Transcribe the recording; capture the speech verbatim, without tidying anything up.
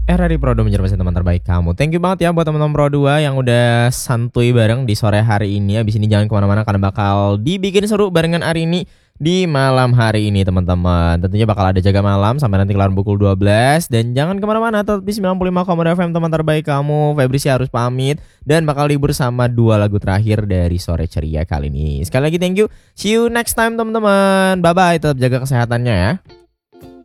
Era di Pro dua menjadi teman terbaik kamu. Thank you banget ya buat teman-teman Pro dua yang udah santuy bareng di sore hari ini. Abis ini jangan kemana-mana karena bakal dibikin seru barengan hari ini di malam hari ini teman-teman. Tentunya bakal ada jaga malam sampai nanti kelar pukul dua belas. Dan jangan kemana-mana, tetap di sembilan puluh lima koma dua F M teman terbaik kamu. Febri sih harus pamit dan bakal libur sama dua lagu terakhir dari sore ceria kali ini. Sekali lagi thank you. See you next time teman-teman. Bye-bye. Tetap jaga kesehatannya ya.